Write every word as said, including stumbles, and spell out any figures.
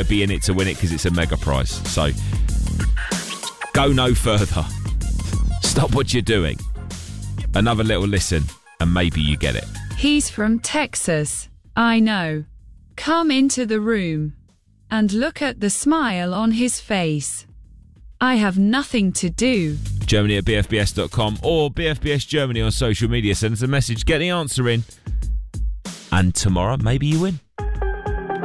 to be in it to win it because it's a mega prize. So go no further. Stop what you're doing. Another little listen and maybe you get it. He's from Texas. I know. Come into the room and look at the smile on his face. I have nothing to do. Germany at b f b s dot com or B F B S Germany on social media. Send us a message, get the answer in, and tomorrow maybe you win.